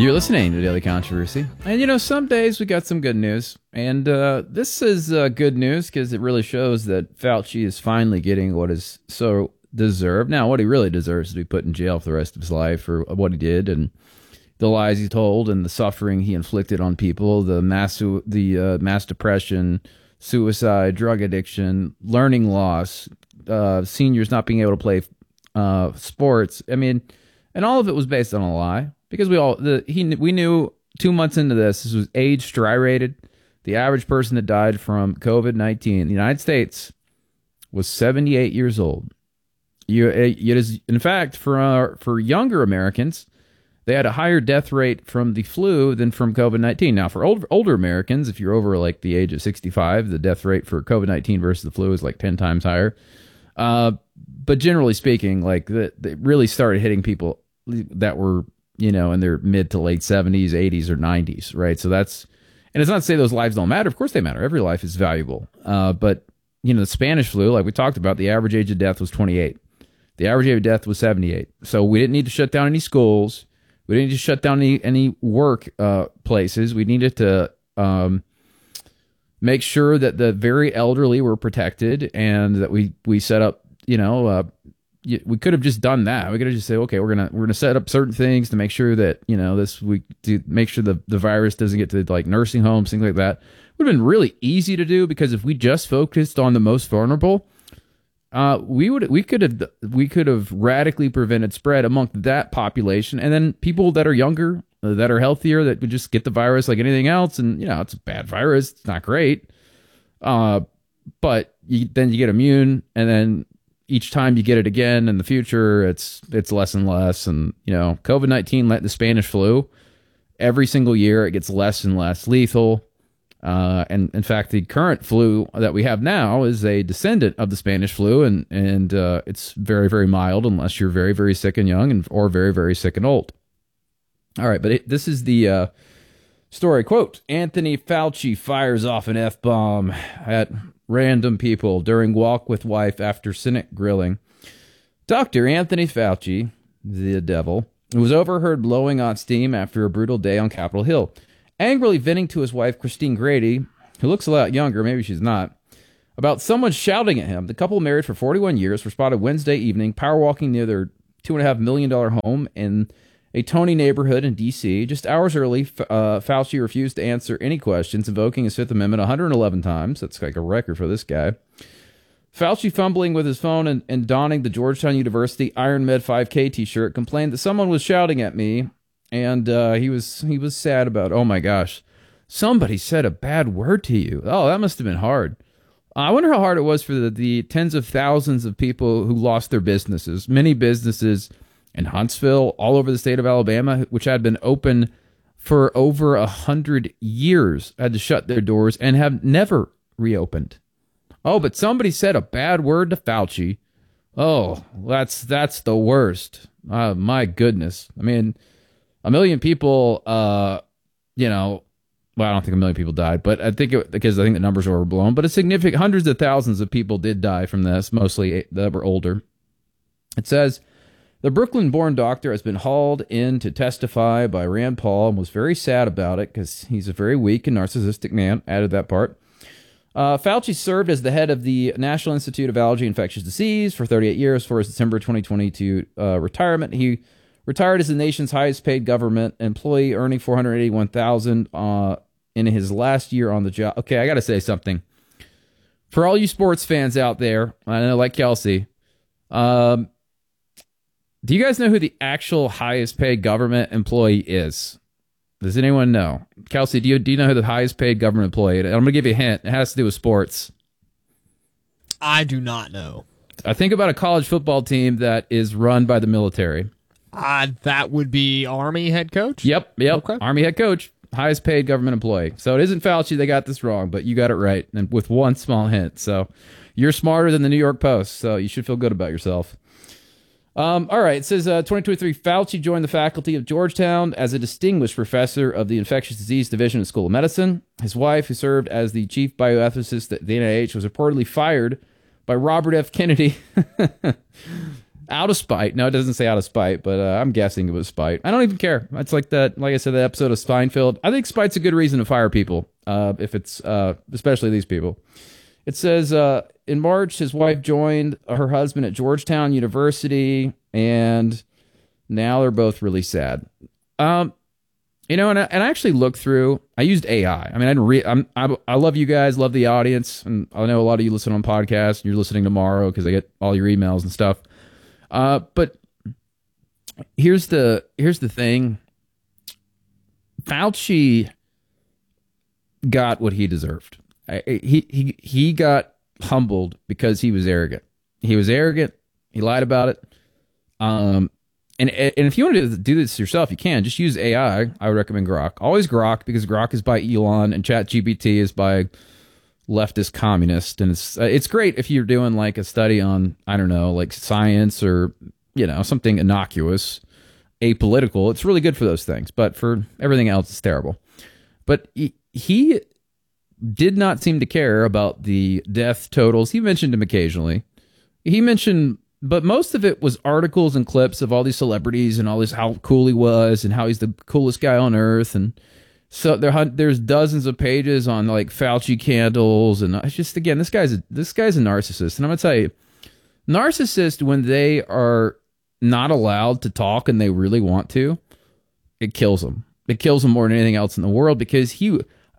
You're listening to Daily Controversy. And, you know, some days we got some good news. And this is good news because it really shows that Fauci is finally getting what is so deserved. Now, what he really deserves is to be put in jail for the rest of his life for what he did and the lies he told and the suffering he inflicted on people, the mass depression, suicide, drug addiction, learning loss, seniors not being able to play sports. I mean, and all of it was based on a lie. Because we knew 2 months into this was age striated. The average person that died from COVID-19 in the United States was 78 years old. In fact, for younger Americans, they had a higher death rate from the flu than from COVID-19. Now, for older Americans, if you're over like the age of 65, the death rate for COVID-19 versus the flu is like 10 times higher. But generally speaking, like they really started hitting people that were, you know, in their mid to late 70s, 80s, or 90s, right? So and it's not to say those lives don't matter. Of course they matter. Every life is valuable. But, you know, the Spanish flu, like we talked about, the average age of death was 28. The average age of death was 78. So we didn't need to shut down any schools. We didn't need to shut down any work places. We needed to make sure that the very elderly were protected and that we set up, you know, we could have just done that. We could have just said, okay, we're gonna set up certain things to make sure that, you know, make sure the virus doesn't get to like nursing homes, things like that. It would have been really easy to do because if we just focused on the most vulnerable, we could have radically prevented spread among that population, and then people that are younger, that are healthier, that would just get the virus like anything else, and you know, it's a bad virus, it's not great, but then you get immune, and then each time you get it again in the future, it's less and less. And, you know, COVID-19, like the Spanish flu, every single year it gets less and less lethal. And in fact, the current flu that we have now is a descendant of the Spanish flu, and it's very, very mild unless you're very, very sick and young or very, very sick and old. All right, but this is the story. Quote, Anthony Fauci fires off an F-bomb at random people during walk with wife after Senate grilling. Dr. Anthony Fauci, the devil, was overheard blowing on steam after a brutal day on Capitol Hill, angrily venting to his wife, Christine Grady, who looks a lot younger, maybe she's not, about someone shouting at him. The couple, married for 41 years, were spotted Wednesday evening power walking near their $2.5 million home in a Tony neighborhood in D.C. Just hours early, Fauci refused to answer any questions, invoking his Fifth Amendment 111 times. That's like a record for this guy. Fauci, fumbling with his phone and donning the Georgetown University Iron Med 5K t-shirt, complained that someone was shouting at me, and he was sad about, oh my gosh, somebody said a bad word to you. Oh, that must have been hard. I wonder how hard it was for the tens of thousands of people who lost their businesses, many businesses in Huntsville, all over the state of Alabama, which had been open for over 100 years, had to shut their doors and have never reopened. Oh, but somebody said a bad word to Fauci. Oh, that's the worst. My goodness. I mean, 1 million people, you know, well, I don't think 1 million people died, but I think because I think the numbers are overblown, but a significant hundreds of thousands of people did die from this, mostly that were older. It says, the Brooklyn-born doctor has been hauled in to testify by Rand Paul and was very sad about it because he's a very weak and narcissistic man, added that part. Fauci served as the head of the National Institute of Allergy and Infectious Disease for 38 years for his December 2022 retirement. He retired as the nation's highest-paid government employee, earning $481,000 in his last year on the job. Okay, I got to say something. For all you sports fans out there, I know like Kelsey, do you guys know who the actual highest-paid government employee is? Does anyone know? Kelsey, do you know who the highest-paid government employee is? I'm going to give you a hint. It has to do with sports. I do not know. I think about a college football team that is run by the military. That would be Army head coach? Yep. Okay. Army head coach, highest-paid government employee. So it isn't Fauci. They got this wrong, but you got it right, and with one small hint. So you're smarter than the New York Post, so you should feel good about yourself. All right, it says 2023, Fauci joined the faculty of Georgetown as a distinguished professor of the Infectious Disease Division of School of Medicine. His wife, who served as the chief bioethicist at the NIH, was reportedly fired by Robert F. Kennedy Out of spite. No, it doesn't say out of spite, but I'm guessing it was spite. I don't even care. It's like that. Like I said, the episode of Seinfeld. I think spite's a good reason to fire people. If it's especially these people. It says in March, his wife joined her husband at Georgetown University, and now they're both really sad. You know, and I actually looked through. I used AI. I mean, I love you guys, love the audience, and I know a lot of you listen on podcasts. And you're listening tomorrow because I get all your emails and stuff. But here's the thing. Fauci got what he deserved. He got humbled because he was arrogant. He was arrogant. He lied about it. And if you want to do this yourself, you can. Just use AI. I would recommend Grok. Always Grok, because Grok is by Elon and ChatGPT is by leftist communist. And it's great if you're doing like a study on, I don't know, like science or, you know, something innocuous, apolitical. It's really good for those things. But for everything else, it's terrible. But he did not seem to care about the death totals. He mentioned them occasionally. But most of it was articles and clips of all these celebrities and all this, how cool he was and how he's the coolest guy on earth. And so there's dozens of pages on like Fauci candles. And it's just, again, this guy's a narcissist. And I'm going to tell you, narcissists, when they are not allowed to talk and they really want to, it kills them. It kills them more than anything else in the world, because he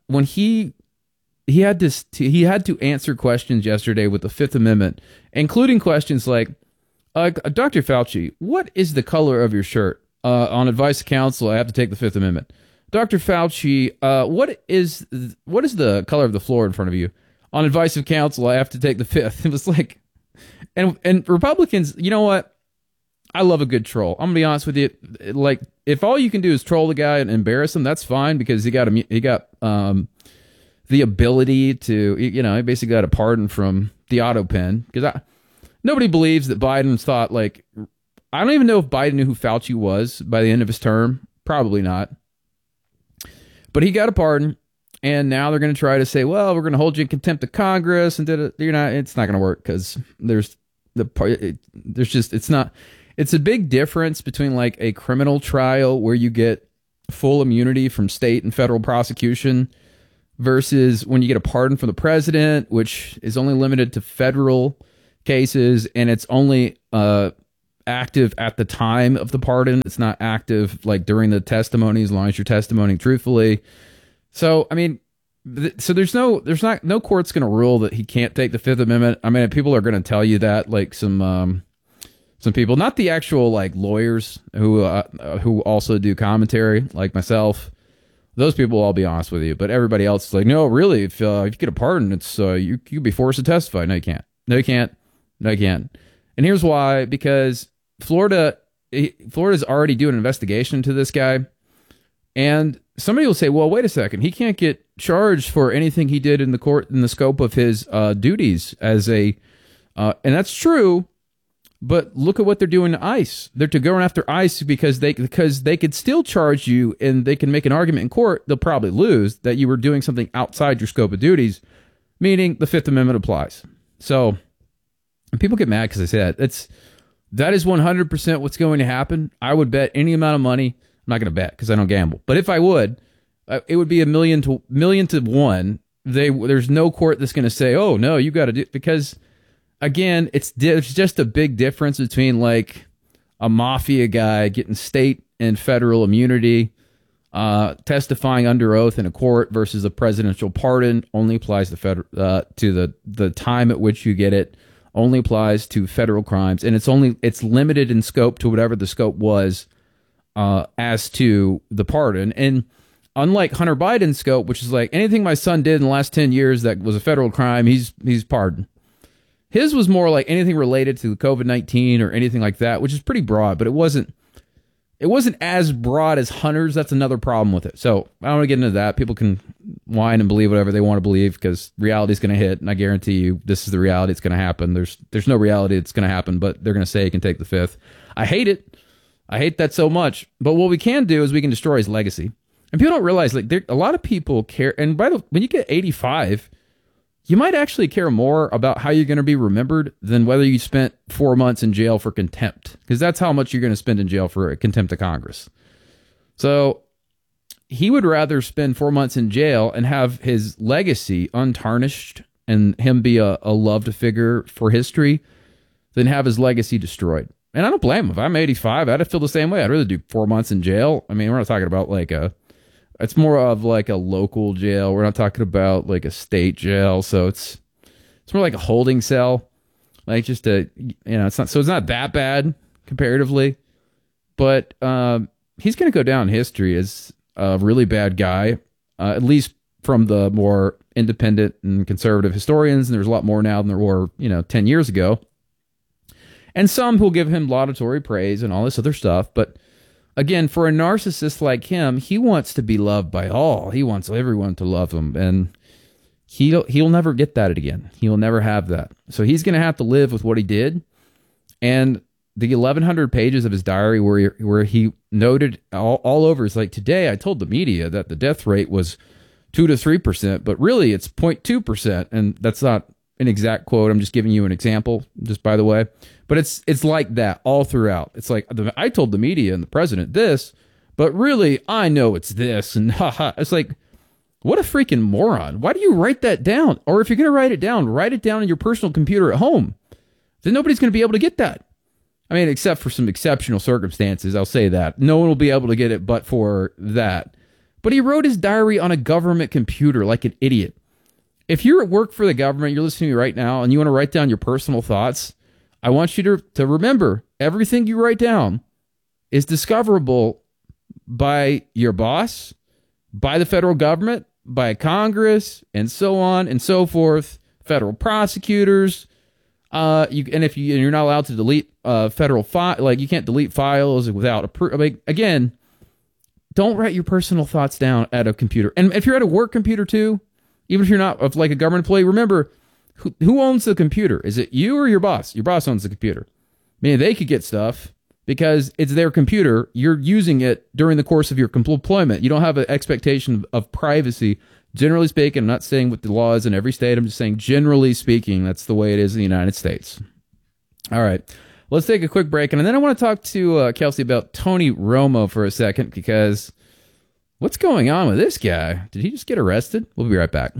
had to answer questions yesterday with the Fifth Amendment, including questions like, Dr. Fauci, what is the color of your shirt? On advice of counsel, I have to take the Fifth Amendment. Dr. Fauci, what is the color of the floor in front of you? On advice of counsel, I have to take the Fifth. It was like, and Republicans, you know what? I love a good troll. I'm gonna be honest with you. Like, if all you can do is troll the guy and embarrass him, that's fine, because he got the ability to, you know, he basically got a pardon from the auto pen, because nobody believes that Biden thought, like, I don't even know if Biden knew who Fauci was by the end of his term. Probably not. But he got a pardon, and now they're going to try to say, well, we're going to hold you in contempt of Congress, and it's not going to work, because it's a big difference between like a criminal trial where you get full immunity from state and federal prosecution versus when you get a pardon from the president, which is only limited to federal cases, and it's only active at the time of the pardon. It's not active like during the testimony, as long as you're testimonying truthfully. So, I mean, there's no court's going to rule that he can't take the Fifth Amendment. I mean, people are going to tell you that, like some people, not the actual like lawyers who also do commentary, like myself. Those people will all be honest with you, but everybody else is like, no, really, if you get a pardon, it's you could be forced to testify. No, you can't. No, you can't. No, you can't. And here's why: because Florida's already doing an investigation into this guy, and somebody will say, well, wait a second, he can't get charged for anything he did in the court in the scope of his duties as a, and that's true. But look at what they're doing to ICE. They're going after ICE because they could still charge you, and they can make an argument in court. They'll probably lose that you were doing something outside your scope of duties, meaning the Fifth Amendment applies. So, and people get mad because I say that. That is 100% what's going to happen. I would bet any amount of money. I'm not going to bet because I don't gamble. But if I would, it would be a million to one. There's no court that's going to say, oh no, you got to do, because again, there's just a big difference between like a mafia guy getting state and federal immunity, testifying under oath in a court, versus a presidential pardon. Only applies to the time at which you get it. Only applies to federal crimes, and it's limited in scope to whatever the scope was as to the pardon. And unlike Hunter Biden's scope, which is like anything my son did in the last 10 years that was a federal crime, he's pardoned. His was more like anything related to COVID-19 or anything like that, which is pretty broad, but it wasn't as broad as Hunter's. That's another problem with it. So I don't want to get into that. People can whine and believe whatever they want to believe, because reality is going to hit, and I guarantee you this is the reality. It's going to happen. There's no reality it's going to happen, but they're going to say he can take the Fifth. I hate it. I hate that so much. But what we can do is we can destroy his legacy. And people don't realize, like, a lot of people care. And when you get 85, you might actually care more about how you're going to be remembered than whether you spent 4 months in jail for contempt, because that's how much you're going to spend in jail for contempt of Congress. So he would rather spend 4 months in jail and have his legacy untarnished and him be a loved figure for history than have his legacy destroyed. And I don't blame him. If I'm 85, I'd feel the same way. I'd rather do 4 months in jail. I mean, we're not talking about it's more of like a local jail. We're not talking about like a state jail. So it's more like a holding cell. Like just it's not that bad comparatively. But he's going to go down in history as a really bad guy, at least from the more independent and conservative historians. And there's a lot more now than there were, 10 years ago. And some who'll give him laudatory praise and all this other stuff. But again, for a narcissist like him, he wants to be loved by all. He wants everyone to love him. And he'll never get that again. He'll never have that. So he's going to have to live with what he did. And the 1,100 pages of his diary where he noted all over, is like, today I told the media that the death rate was 2 to 3%, but really it's 0.2%. And that's not an exact quote. I'm just giving you an example, just by the way. But it's like that all throughout. It's like, I told the media and the president this, but really I know it's this. And it's like, what a freaking moron. Why do you write that down? Or if you're going to write it down on your personal computer at home. Then nobody's going to be able to get that. I mean, except for some exceptional circumstances, I'll say that. No one will be able to get it but for that. But he wrote his diary on a government computer like an idiot. If you're at work for the government, you're listening to me right now, and you want to write down your personal thoughts, I want you to remember everything you write down is discoverable by your boss, by the federal government, by Congress, and so on and so forth, federal prosecutors. You're not allowed to delete federal file, like you can't delete files without approval. Again, don't write your personal thoughts down at a computer. And if you're at a work computer too, even if you're not like a government employee, remember, who owns the computer? Is it you or your boss? Your boss owns the computer. I mean, they could get stuff because it's their computer. You're using it during the course of your employment. You don't have an expectation of privacy. Generally speaking, I'm not saying what the law is in every state. I'm just saying, generally speaking, that's the way it is in the United States. All right. Let's take a quick break. And then I want to talk to Kelsey about Tony Romo for a second, because what's going on with this guy? Did he just get arrested? We'll be right back.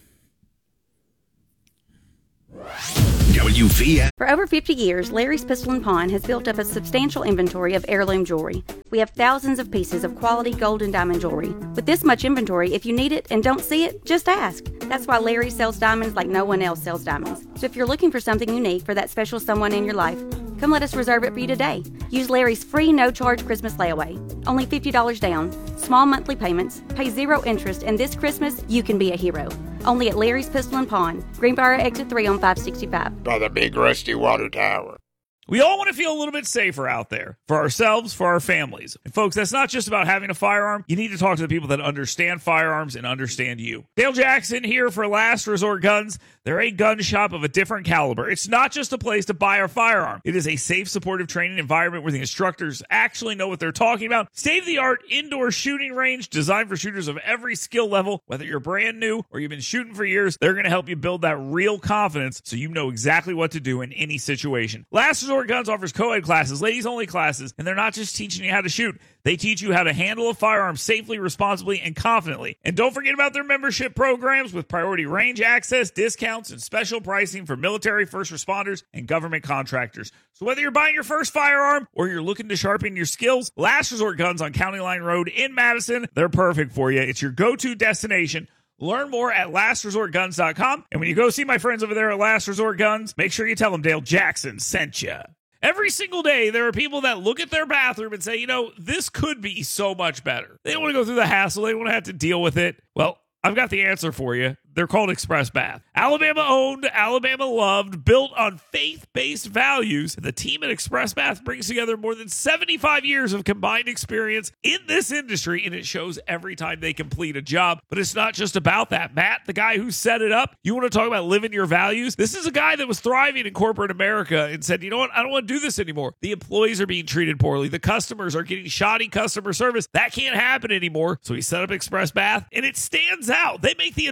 WVF. For over 50 years, Larry's Pistol and Pawn has built up a substantial inventory of heirloom jewelry. We have thousands of pieces of quality gold and diamond jewelry. With this much inventory, if you need it and don't see it, just ask. That's why Larry sells diamonds like no one else sells diamonds. So if you're looking for something unique for that special someone in your life, come let us reserve it for you today. Use Larry's free no-charge Christmas layaway. Only $50 down, small monthly payments, pay 0 interest, and this Christmas, you can be a hero. Only at Larry's Pistol and Pawn, Greenbrier Exit 3 on 565. By the big rusty water tower. We all want to feel a little bit safer out there for ourselves, for our families. And folks, that's not just about having a firearm. You need to talk to the people that understand firearms and understand you. Dale Jackson here for Last Resort Guns. They're a gun shop of a different caliber. It's not just a place to buy a firearm. It is a safe, supportive training environment where the instructors actually know what they're talking about. State-of-the-art indoor shooting range designed for shooters of every skill level. Whether you're brand new or you've been shooting for years, they're going to help you build that real confidence so you know exactly what to do in any situation. Last Resort Guns offers co-ed classes, ladies-only classes, and they're not just teaching you how to shoot. They teach you how to handle a firearm safely, responsibly, and confidently. And don't forget about their membership programs with priority range access, discounts, and special pricing for military, first responders, and government contractors. So whether you're buying your first firearm or you're looking to sharpen your skills, Last Resort Guns on County Line Road in Madison, they're perfect for you. It's your go-to destination. Learn more at lastresortguns.com. And when you go see my friends over there at Last Resort Guns, make sure you tell them Dale Jackson sent you. Every single day, there are people that look at their bathroom and say, you know, this could be so much better. They don't want to go through the hassle. They don't want to have to deal with it. Well, I've got the answer for you. They're called Express Bath. Alabama owned, Alabama loved, built on faith-based values. The team at Express Bath brings together more than 75 years of combined experience in this industry, and it shows every time they complete a job. But it's not just about that. Matt, the guy who set it up, you want to talk about living your values? This is a guy that was thriving in corporate America and said, you know what? I don't want to do this anymore. The employees are being treated poorly. The customers are getting shoddy customer service. That can't happen anymore. So he set up Express Bath, and it stands out. They make the entire process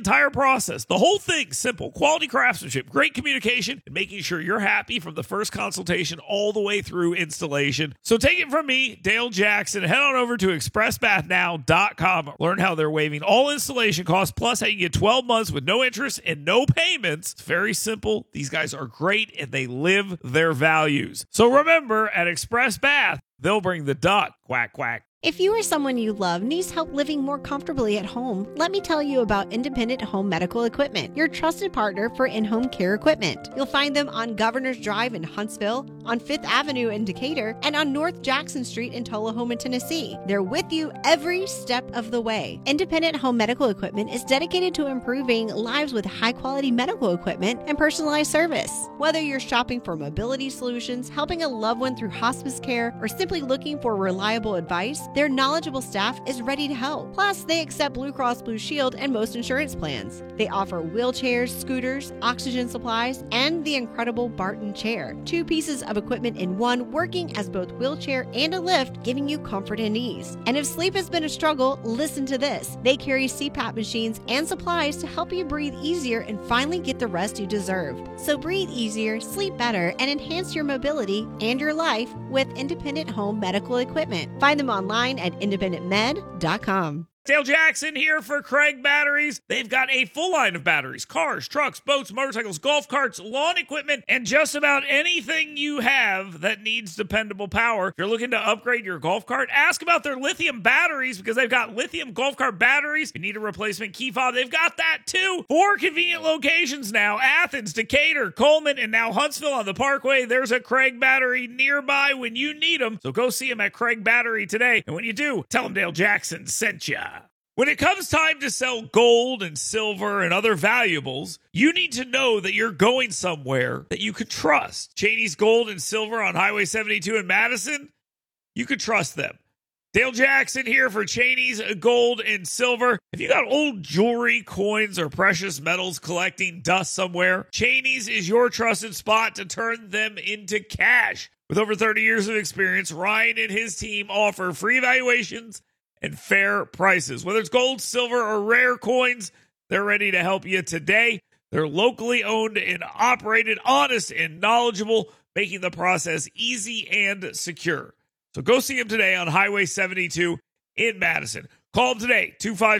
process. The whole thing's simple. Quality craftsmanship, great communication, and making sure you're happy from the first consultation all the way through installation. So take it from me, Dale Jackson. Head on over to expressbathnow.com. Learn how they're waiving all installation costs, plus how you get 12 months with no interest and no payments. It's very simple. These guys are great, and they live their values. So remember, at Express Bath, they'll bring the duck. Quack, quack. If you or someone you love needs help living more comfortably at home, let me tell you about Independent Home Medical Equipment, your trusted partner for in-home care equipment. You'll find them on Governor's Drive in Huntsville, on 5th Avenue in Decatur, and on North Jackson Street in Tullahoma, Tennessee. They're with you every step of the way. Independent Home Medical Equipment is dedicated to improving lives with high-quality medical equipment and personalized service. Whether you're shopping for mobility solutions, helping a loved one through hospice care, or simply looking for reliable advice, their knowledgeable staff is ready to help. Plus, they accept Blue Cross Blue Shield and most insurance plans. They offer wheelchairs, scooters, oxygen supplies, and the incredible Barton chair. 2 pieces of equipment in one, working as both wheelchair and a lift, giving you comfort and ease. And if sleep has been a struggle, listen to this. They carry CPAP machines and supplies to help you breathe easier and finally get the rest you deserve. So breathe easier, sleep better, and enhance your mobility and your life with Independent Home Medical Equipment. Find them online at independentmed.com. Dale Jackson here for Craig Batteries. They've got a full line of batteries, cars, trucks, boats, motorcycles, golf carts, lawn equipment, and just about anything you have that needs dependable power. If you're looking to upgrade your golf cart, ask about their lithium batteries because they've got lithium golf cart batteries. If you need a replacement key fob, they've got that too. 4 convenient locations now: Athens, Decatur, Coleman, and now Huntsville on the Parkway. There's a Craig Battery nearby when you need them. So go see them at Craig Battery today. And when you do, tell them Dale Jackson sent ya. When it comes time to sell gold and silver and other valuables, you need to know that you're going somewhere that you could trust. Cheney's Gold and Silver on Highway 72 in Madison, you could trust them. Dale Jackson here for Cheney's Gold and Silver. If you got old jewelry, coins, or precious metals collecting dust somewhere, Cheney's is your trusted spot to turn them into cash. With over 30 years of experience, Ryan and his team offer free evaluations and fair prices. Whether it's gold, silver, or rare coins, they're ready to help you today. They're locally owned and operated, honest and knowledgeable, making the process easy and secure. So go see them today on Highway 72 in Madison. Call them today,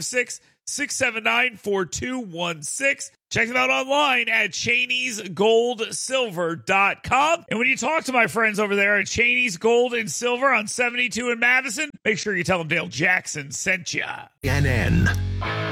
256-679-4216. Check them out online at Cheney'sGoldSilver.com. And when you talk to my friends over there at Cheney's Gold and Silver on 72 in Madison, make sure you tell them Dale Jackson sent ya. CNN.